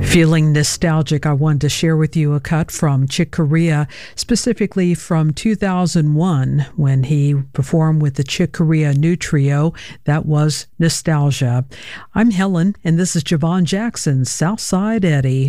Feeling nostalgic, I wanted to share with you a cut from Chick Corea, specifically from 2001 when he performed with the Chick Corea New Trio. That was Nostalgia. I'm Helen, and this is Javon Jackson's Southside Eddie.